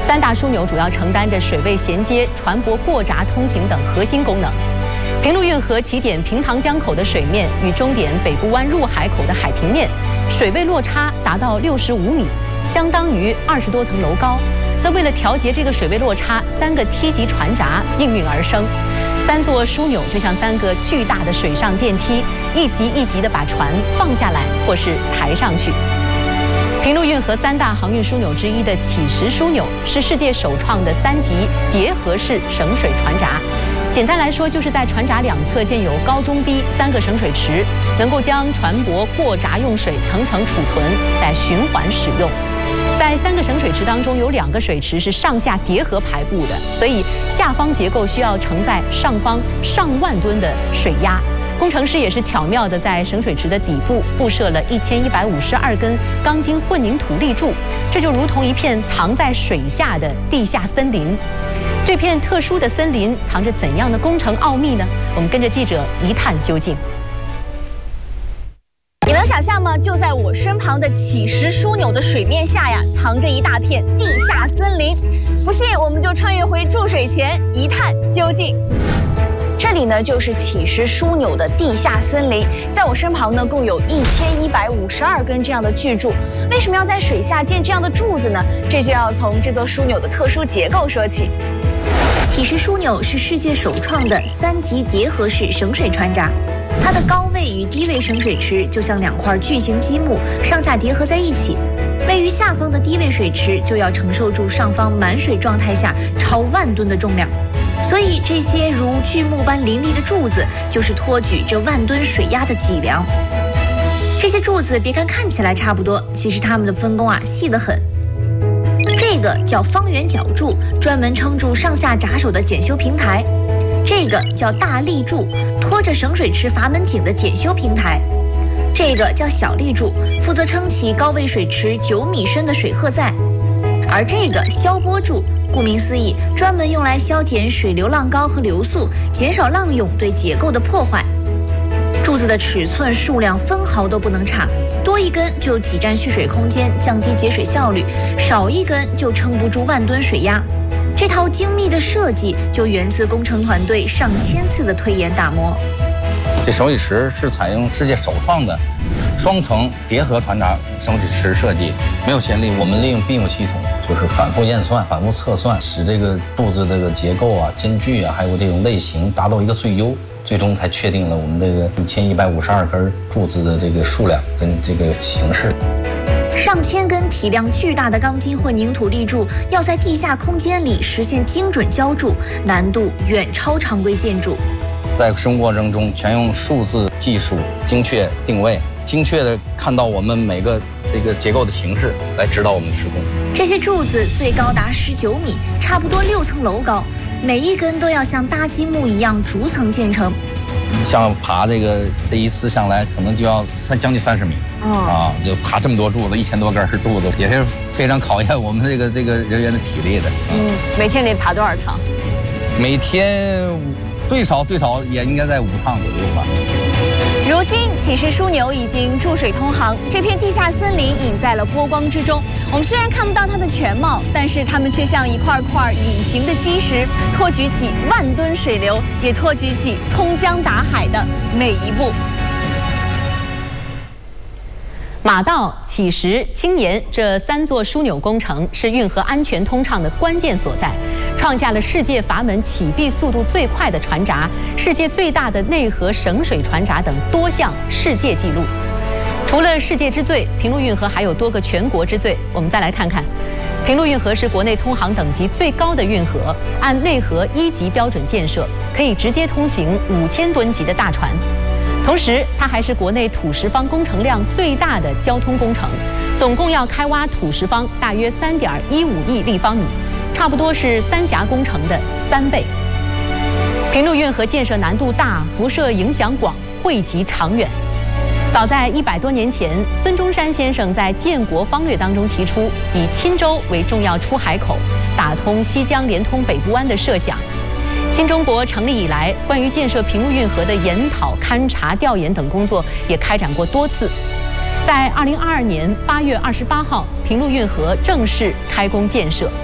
3大枢纽主要承担着水位衔接、船舶过闸通行等核心功能。平陆运河起点平塘江口的水面与终点北部湾入海口的海平面水位落差达到65米，相当于20多层楼高。那为了调节这个水位落差，3个梯级船闸应运而生。3座枢纽就像3个巨大的水上电梯，一级一级地把船放下来或是抬上去。平陆运河3大航运枢纽之一的启石枢纽是世界首创的3级叠合式省水船闸。简单来说，就是在船闸两侧建有高中低3个省水池，能够将船舶过闸用水层层储存，再循环使用。在3个省水池当中，有2个水池是上下叠合排布的，所以下方结构需要承载上方上万吨的水压。工程师也是巧妙地在省水池的底部布设了1152根钢筋混凝土立柱，这就如同一片藏在水下的地下森林。这片特殊的森林藏着怎样的工程奥秘呢？我们跟着记者一探究竟。 你能想象吗？就在我身旁的启石枢纽的水面下呀，藏着一大片地下森林。不信，我们就穿越回注水前一探究竟。这里呢，就是启石枢纽的地下森林。在我身旁呢，共有1152根这样的巨柱。为什么要在水下建这样的柱子呢？这就要从这座枢纽的特殊结构说起。启石枢纽是世界首创的3级叠合式省水船闸。它的高位与低位省水池就像2块巨型积木上下叠合在一起，位于下方的低位水池就要承受住上方满水状态下超万吨的重量，所以这些如巨木般凌厉的柱子就是托举这万吨水压的脊梁。这些柱子别看起来差不多，其实它们的分工细得很。这个叫方圆角柱，专门撑住上下闸手的检修平台。这个叫大立柱，拖着省水池阀门井的检修平台。这个叫小立柱，负责撑起高位水池9米深的水荷载。而这个消波柱，顾名思义，专门用来消减水流浪高和流速，减少浪涌对结构的破坏。柱子的尺寸数量分毫都不能差，多一根就挤占蓄水空间，降低节水效率，少一根就撑不住万吨水压。这套精密的设计就源自工程团队上千次的推演打磨。 这省水池是采用世界首创的双层叠合船闸省水池设计，没有先例。我们利用 BIM 系统，就是反复验算、反复测算，使这个柱子这个结构间距还有这种类型达到一个最优，最终才确定了我们这个1152根柱子的这个数量跟这个形式。 上千根体量巨大的钢筋混凝土立柱要在地下空间里实现精准浇筑，难度远超常规建筑。 在施工过程中，全用数字技术精确定位，精确的看到我们每个这个结构的形式，来指导我们的施工。 这些柱子最高达19米，差不多6层楼高，每一根都要像搭积木一样逐层建成。 像爬这一次上来，可能就要将近30米就爬这么多柱子，1000多根柱子，也是非常考验我们这个人员的体力的。 每天得爬多少趟？ 每天最少也应该在5趟左右吧。 如今启石枢纽已经注水通航，这片地下森林隐在了波光之中。我们虽然看不到它的全貌，但是它们却像一块块隐形的基石，托举起万吨水流，也托举起通江达海的每一步。 马道、启石、青年这3座枢纽工程是运河安全通畅的关键所在，创下了世界阀门启闭速度最快的船闸、世界最大的内河省水船闸等多项世界纪录。除了世界之最，平陆运河还有多个全国之最。我们再来看看，平陆运河是国内通航等级最高的运河，按内河1级标准建设，可以直接通行5000吨级的大船。同时，它还是国内土石方工程量最大的交通工程，总共要开挖土石方大约3.15亿立方米，差不多是三峡工程的3倍。平陆运河建设难度大，辐射影响广，惠及长远。早在100多年前，孙中山先生在《建国方略》当中提出以钦州为重要出海口，打通西江连通北部湾的设想。新中国成立以来，关于建设平陆运河的研讨、勘察、调研等工作也开展过多次。在2022年8月28号，平陆运河正式开工建设。